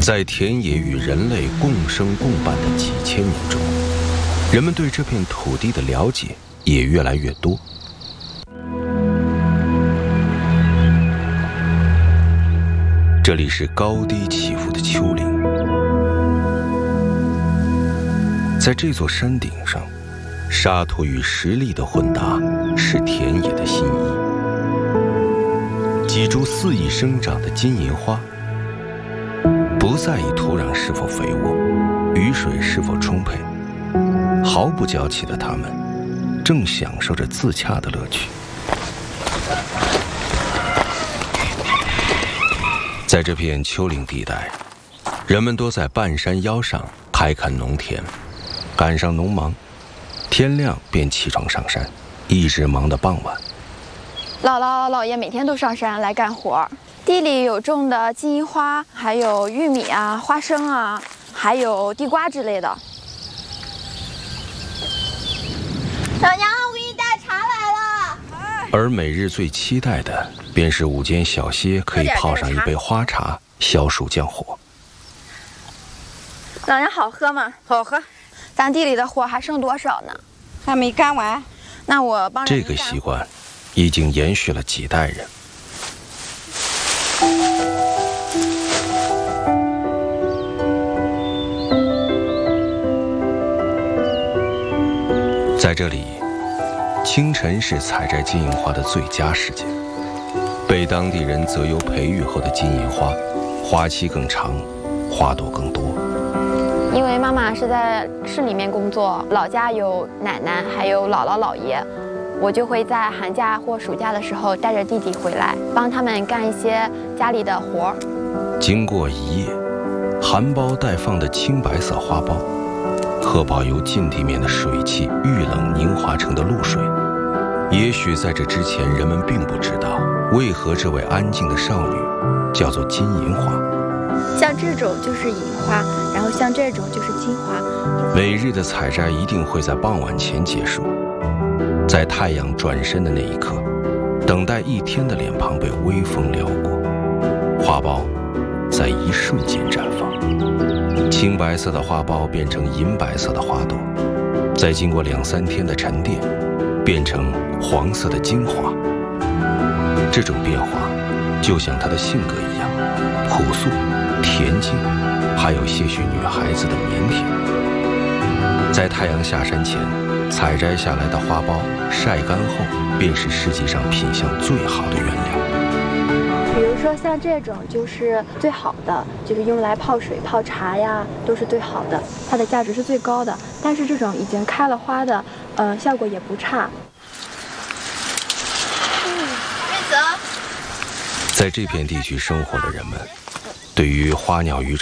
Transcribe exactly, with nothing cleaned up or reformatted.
在田野与人类共生共伴的几千年中，人们对这片土地的了解也越来越多。这里是高低起伏的丘陵，在这座山顶上，沙土与石砾的混搭是田野的新意。几株肆意生长的金银花，不在意土壤是否肥沃，雨水是否充沛，毫不娇气的它们，正享受着自洽的乐趣。在这片丘陵地带，人们多在半山腰上开垦农田，赶上农忙，天亮便起床上山，一直忙到傍晚。 姥姥姥爷每天都上山来干活，地里有种的金银花，还有玉米啊、花生啊，还有地瓜之类的。 老娘，我给你带茶来了。 而每日最期待的，便是午间小歇可以泡上一杯花茶，消暑降火。 老娘好喝吗？ 好喝。 咱地里的活还剩多少呢？ 还没干完。 那我帮着这个习惯已经延续了几代人。在这里，清晨是采摘金银花的最佳时间。被当地人择优培育后的金银花，花期更长，花朵更多。 因为妈妈是在市里面工作，老家有奶奶还有姥姥姥爷，我就会在寒假或暑假的时候带着弟弟回来，帮他们干一些家里的活儿。 经过一夜，含苞待放的青白色花苞，荷包由近地面的水汽遇冷凝化成的露水。也许在这之前，人们并不知道，为何这位安静的少女叫做金银花。 像这种就是银花，然后像这种就是金花。 每日的采摘一定会在傍晚前结束，在太阳转身的那一刻，等待一天的脸庞被微风撩过，花苞在一瞬间绽放，青白色的花苞变成银白色的花朵，再经过两三天的沉淀，变成黄色的金花。这种变化就像她的性格一样，朴素、恬静，还有些许女孩子的腼腆。在太阳下山前，采摘下来的花苞晒干后，便是世界上品相最好的原料。 比如说像这种就是最好的，就是用来泡水、泡茶呀，都是最好的，它的价值是最高的。但是这种已经开了花的，呃，效果也不差。 瑞泽， 在这片地区生活的人们，对于花鸟鱼虫